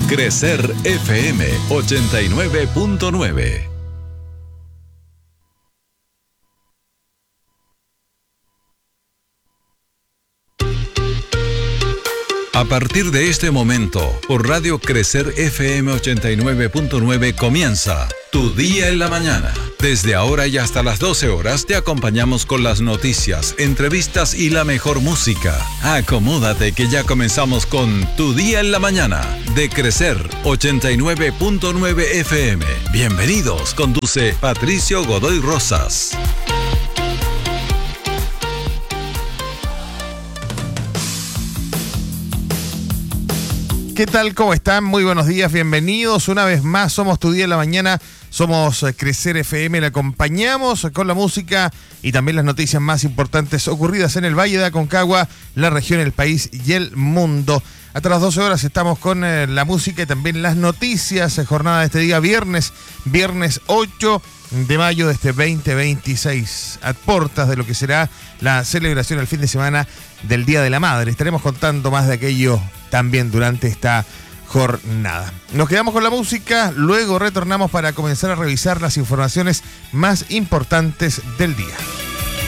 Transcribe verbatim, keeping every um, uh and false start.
Crecer F M ochenta y nueve punto nueve. A partir de este momento, por Radio Crecer F M ochenta y nueve punto nueve comienza Tu Día en la Mañana. Desde ahora y hasta las doce horas te acompañamos con las noticias, entrevistas y la mejor música. Acomódate que ya comenzamos con Tu Día en la Mañana de Crecer ochenta y nueve punto nueve F M. Bienvenidos, conduce Patricio Godoy Rosas. ¿Qué tal? ¿Cómo están? Muy buenos días, bienvenidos. Una vez más, somos Tu Día en la Mañana, somos Crecer F M, le acompañamos con la música y también las noticias más importantes ocurridas en el Valle de Aconcagua, la región, el país y el mundo. Hasta las doce horas estamos con eh, la música y también las noticias. Jornada de este día, viernes, viernes ocho de mayo de este veinte veintiséis, a puertas de lo que será la celebración el fin de semana del Día de la Madre. Estaremos contando más de aquello también durante esta jornada. Nos quedamos con la música, luego retornamos para comenzar a revisar las informaciones más importantes del día.